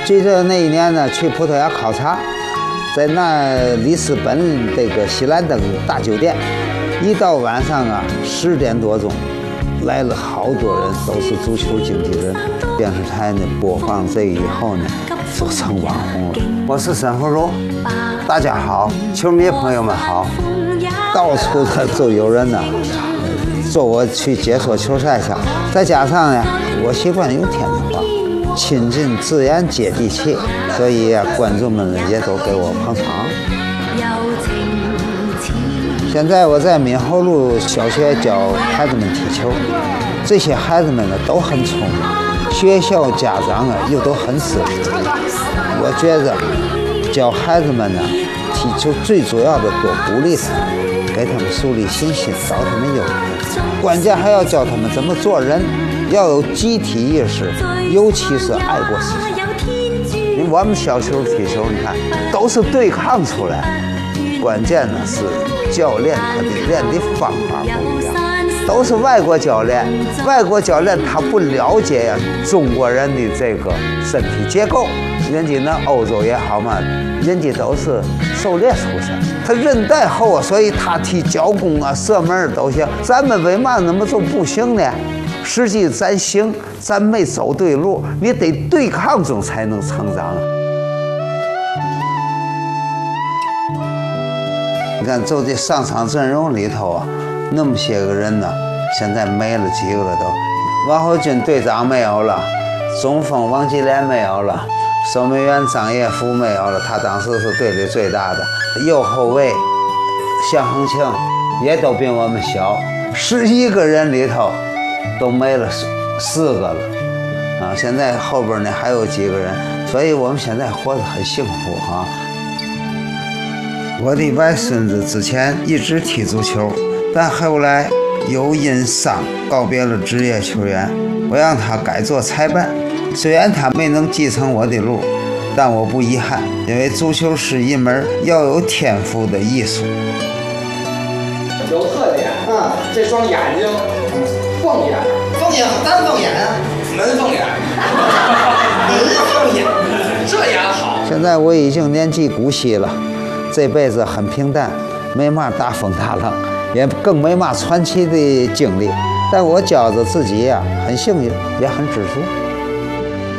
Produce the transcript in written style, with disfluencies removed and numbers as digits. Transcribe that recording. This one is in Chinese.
记得那一年呢，去葡萄牙考察，在那里斯本这个西兰登大酒店，一到晚上啊10点多钟，来了好多人，都是足球经纪人。电视台呢播放这个以后呢，就成网红了。我是沈福如，大家好，球迷朋友们好，到处的都有人呢，说我去解说球赛去。再加上呢，我习惯用天津话，亲近自然接地气，所以啊，观众们也都给我捧场。现在我在闽侯路小学教孩子们踢球，这些孩子们呢都很聪明，学校家长啊又都很支持。我觉着教孩子们呢踢球最主要的多鼓励他们，给他们树立信心，找他们优点，关键还要教他们怎么做人，要有集体意识，尤其是爱国思想。我们小球踢球，你看都是对抗出来，关键呢是教练他的练的方法不一样，都是外国教练，外国教练他不了解中国人的这个身体结构，人家那欧洲也好嘛，人家都是狩猎出身，他韧带厚啊，所以他踢脚弓啊、射门都行。咱们为嘛那么就不行呢？实际咱行，咱没走对路，你得对抗中才能成长。你看，就这上场阵容里头啊，那么些个人呢，现在没了几个了都。王厚军队长没有了，中锋王继莲没有了，守门员张业福没有了，他当时是队里最大的。右后卫向恒庆也都比我们小，11个人里头都没了4个了啊！现在后边呢还有几个人，所以我们现在活得很幸福啊。我的外孙子之前一直踢足球，但后来又因伤告别了职业球员。我让他改做裁判，虽然他没能继承我的路，但我不遗憾，因为足球是一门要有天赋的艺术。 有特点啊，这双眼睛，凤眼， 凤眼单凤眼啊， 门凤眼， 门凤眼， 这眼好。 现在我已经年纪古稀了，这辈子很平淡，没嘛大风大浪，也更没嘛传奇的经历，但我觉着自己呀很幸运，也很知足。